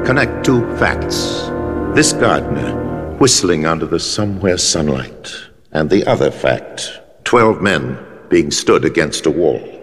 Connect two facts. This gardener, whistling under the somewhere sunlight. And the other fact, 12 men being stood against a wall.